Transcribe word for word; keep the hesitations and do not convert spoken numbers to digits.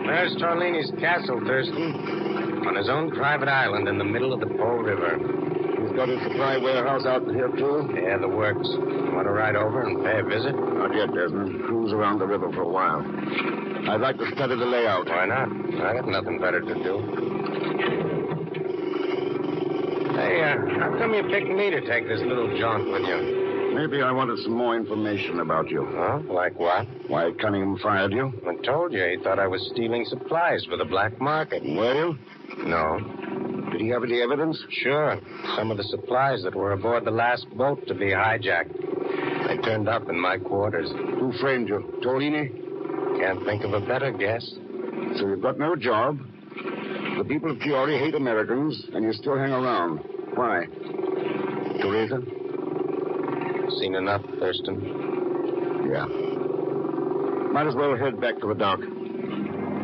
There's Torlini's castle, Thurston. On his own private island in the middle of the Po River. He's got a supply warehouse out here, too? Yeah, the works. Want to ride over and pay a visit? Not yet, Desmond. Cruise around the river for a while. I'd like to study the layout. Why not? I got nothing better to do. Hey, uh, how come you picked me to take this little jaunt with you? Maybe I wanted some more information about you. Huh? Like what? Why Cunningham fired you? I told you he thought I was stealing supplies for the black market. Were you? No. Did he have any evidence? Sure. Some of the supplies that were aboard the last boat to be hijacked. They turned up in my quarters. Who framed you? Torlini? Can't think of a better guess. So you've got no job. The people of Fiore hate Americans, and you still hang around. Why? Teresa? Seen enough, Thurston? Yeah. Might as well head back to the dock.